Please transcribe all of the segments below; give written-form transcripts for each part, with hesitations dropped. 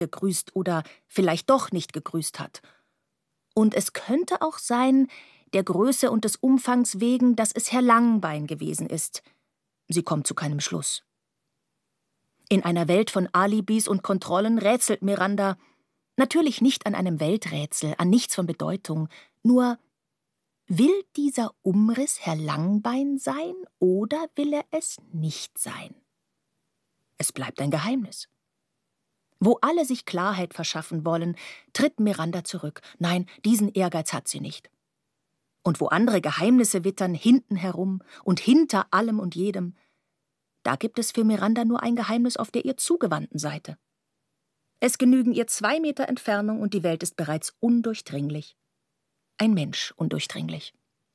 gegrüßt oder vielleicht doch nicht gegrüßt hat. Und es könnte auch sein, der Größe und des Umfangs wegen, dass es Herr Langbein gewesen ist. Sie kommt zu keinem Schluss. In einer Welt von Alibis und Kontrollen rätselt Miranda, natürlich nicht an einem Welträtsel, an nichts von Bedeutung, nur will dieser Umriss Herr Langbein sein oder will er es nicht sein? Es bleibt ein Geheimnis. Wo alle sich Klarheit verschaffen wollen, tritt Miranda zurück. Nein, diesen Ehrgeiz hat sie nicht. Und wo andere Geheimnisse wittern, hinten herum und hinter allem und jedem, da gibt es für Miranda nur ein Geheimnis auf der ihr zugewandten Seite. Es genügen ihr 2 Meter Entfernung und die Welt ist bereits undurchdringlich. Ein Mensch undurchdringlich.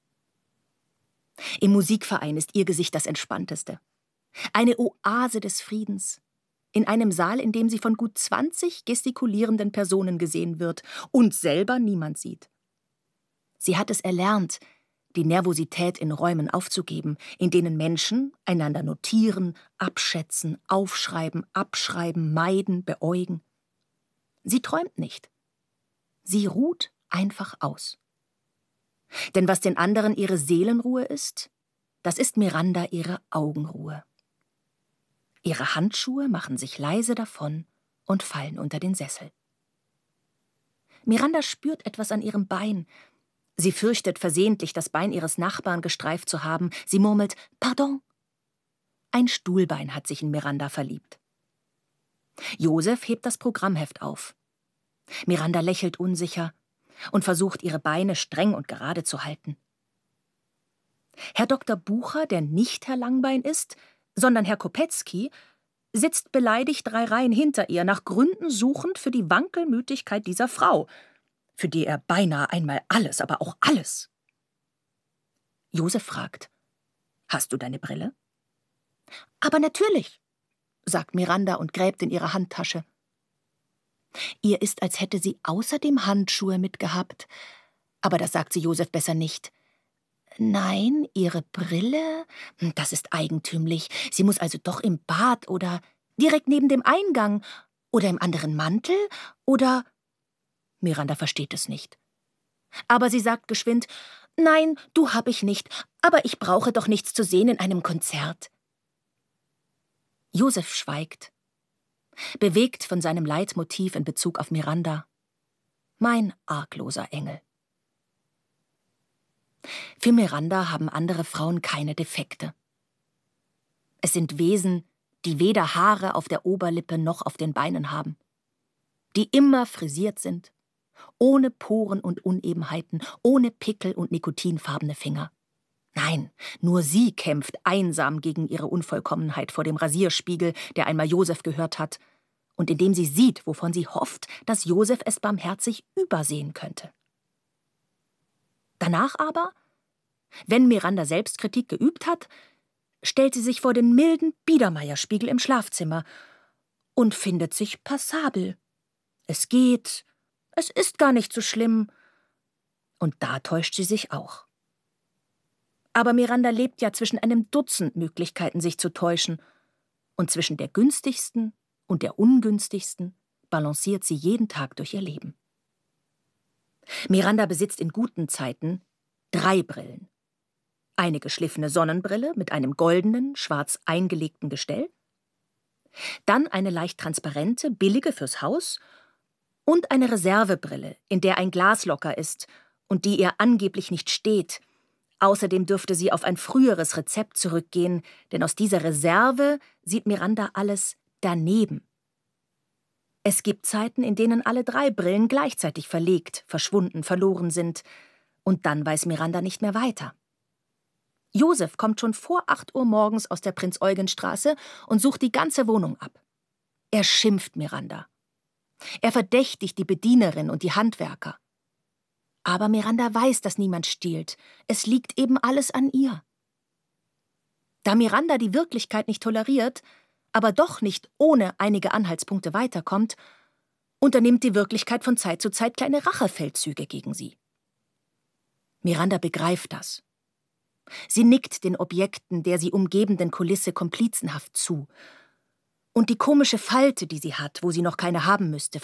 Im Musikverein ist ihr Gesicht das Entspannteste. Eine Oase des Friedens. In einem Saal, in dem sie von gut 20 gestikulierenden Personen gesehen wird und selber niemand sieht. Sie hat es erlernt, die Nervosität in Räumen aufzugeben, in denen Menschen einander notieren, abschätzen, aufschreiben, abschreiben, meiden, beäugen. Sie träumt nicht. Sie ruht einfach aus. Denn was den anderen ihre Seelenruhe ist, das ist Miranda ihre Augenruhe. Ihre Handschuhe machen sich leise davon und fallen unter den Sessel. Miranda spürt etwas an ihrem Bein. Sie fürchtet versehentlich, das Bein ihres Nachbarn gestreift zu haben. Sie murmelt, »Pardon«. Ein Stuhlbein hat sich in Miranda verliebt. Josef hebt das Programmheft auf. Miranda lächelt unsicher und versucht, ihre Beine streng und gerade zu halten. Herr Dr. Bucher, der nicht Herr Langbein ist, sondern Herr Kopetzky, sitzt beleidigt 3 Reihen hinter ihr, nach Gründen suchend für die Wankelmütigkeit dieser Frau, für die er beinahe einmal alles, aber auch alles. Josef fragt, »Hast du deine Brille?« »Aber natürlich«, sagt Miranda und gräbt in ihrer Handtasche. Ihr ist, als hätte sie außerdem Handschuhe mitgehabt, aber das sagt sie Josef besser nicht. Nein, ihre Brille, das ist eigentümlich. Sie muss also doch im Bad oder direkt neben dem Eingang oder im anderen Mantel oder... Miranda versteht es nicht. Aber sie sagt geschwind, »Nein, du hab ich nicht, aber ich brauche doch nichts zu sehen in einem Konzert.« Josef schweigt, bewegt von seinem Leitmotiv in Bezug auf Miranda. Mein argloser Engel. Für Miranda haben andere Frauen keine Defekte. Es sind Wesen, die weder Haare auf der Oberlippe noch auf den Beinen haben, die immer frisiert sind, ohne Poren und Unebenheiten, ohne Pickel und nikotinfarbene Finger. Nein, nur sie kämpft einsam gegen ihre Unvollkommenheit vor dem Rasierspiegel, der einmal Josef gehört hat, und in dem sie sieht, wovon sie hofft, dass Josef es barmherzig übersehen könnte. Danach aber, wenn Miranda Selbstkritik geübt hat, stellt sie sich vor den milden Biedermeierspiegel im Schlafzimmer und findet sich passabel. Es geht, es ist gar nicht so schlimm. Und da täuscht sie sich auch. Aber Miranda lebt ja zwischen einem Dutzend Möglichkeiten, sich zu täuschen. Und zwischen der günstigsten und der ungünstigsten balanciert sie jeden Tag durch ihr Leben. Miranda besitzt in guten Zeiten 3 Brillen. Eine geschliffene Sonnenbrille mit einem goldenen, schwarz eingelegten Gestell, dann eine leicht transparente, billige fürs Haus und eine Reservebrille, in der ein Glas locker ist und die ihr angeblich nicht steht. Außerdem dürfte sie auf ein früheres Rezept zurückgehen, denn aus dieser Reserve sieht Miranda alles daneben. Es gibt Zeiten, in denen alle 3 Brillen gleichzeitig verlegt, verschwunden, verloren sind. Und dann weiß Miranda nicht mehr weiter. Josef kommt schon vor 8 Uhr morgens aus der Prinz-Eugen-Straße und sucht die ganze Wohnung ab. Er schimpft Miranda. Er verdächtigt die Bedienerin und die Handwerker. Aber Miranda weiß, dass niemand stiehlt. Es liegt eben alles an ihr. Da Miranda die Wirklichkeit nicht toleriert, aber doch nicht ohne einige Anhaltspunkte weiterkommt, unternimmt die Wirklichkeit von Zeit zu Zeit kleine Rachefeldzüge gegen sie. Miranda begreift das. Sie nickt den Objekten der sie umgebenden Kulisse komplizenhaft zu. Und die komische Falte, die sie hat, wo sie noch keine haben müsste,